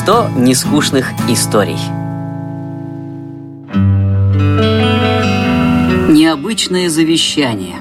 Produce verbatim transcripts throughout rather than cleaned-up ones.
сто нескучных историй. Необычное завещание.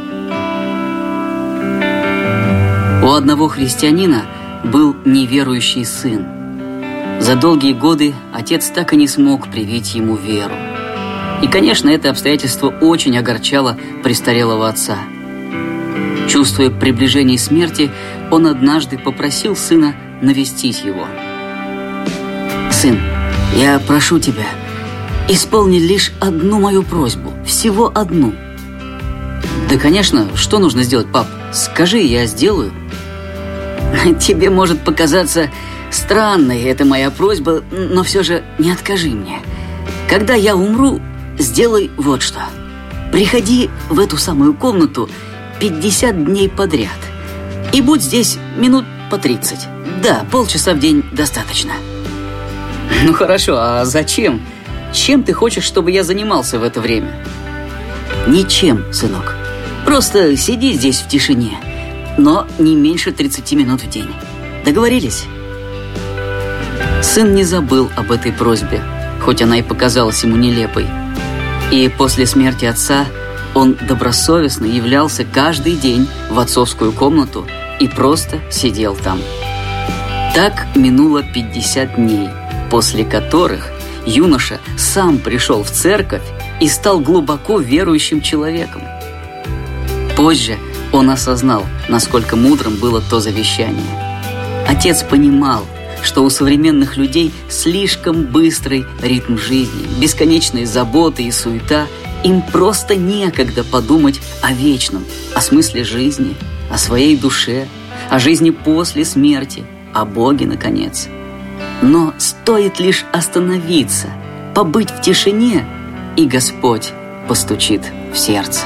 У одного христианина был неверующий сын. За долгие годы отец так и не смог привить ему веру. И, конечно, это обстоятельство очень огорчало престарелого отца. Чувствуя приближение смерти, он однажды попросил сына навестить его. «Сын, я прошу тебя, исполни лишь одну мою просьбу, всего одну». «Да, конечно, что нужно сделать, пап? Скажи, я сделаю». «Тебе может показаться странной эта моя просьба, но все же не откажи мне. Когда я умру, сделай вот что. Приходи в эту самую комнату пятьдесят дней подряд. И будь здесь минут по тридцать. Да, полчаса в день достаточно». «Ну хорошо, а зачем? Чем ты хочешь, чтобы я занимался в это время?» «Ничем, сынок. Просто сиди здесь в тишине, но не меньше тридцати минут в день. Договорились?» Сын не забыл об этой просьбе, хоть она и показалась ему нелепой. И после смерти отца он добросовестно являлся каждый день в отцовскую комнату и просто сидел там. Так минуло пятьдесят дней, после которых юноша сам пришел в церковь и стал глубоко верующим человеком. Позже он осознал, насколько мудрым было то завещание. Отец понимал, что у современных людей слишком быстрый ритм жизни, бесконечные заботы и суета. Им просто некогда подумать о вечном, о смысле жизни, о своей душе, о жизни после смерти, о Боге, наконец. Но стоит лишь остановиться, побыть в тишине, и Господь постучит в сердце.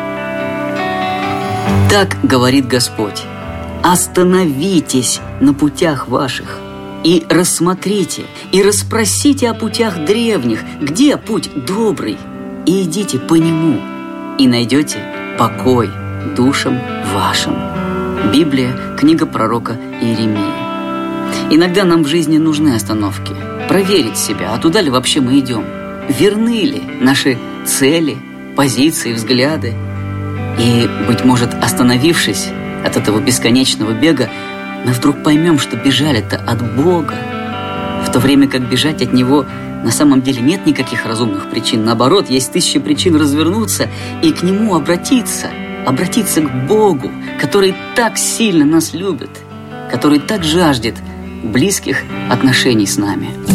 Так говорит Господь: «Остановитесь на путях ваших, и рассмотрите, и расспросите о путях древних, где путь добрый, и идите по нему, и найдете покой душам вашим». Библия, книга пророка Иеремии. Иногда нам в жизни нужны остановки, проверить себя, а туда ли вообще мы идем, верны ли наши цели, позиции, взгляды. И, быть может, остановившись от этого бесконечного бега, мы вдруг поймем, что бежали-то от Бога, в то время как бежать от Него на самом деле нет никаких разумных причин. Наоборот, есть тысячи причин развернуться и к Нему обратиться, обратиться к Богу, который так сильно нас любит, который так жаждет близких отношений с нами.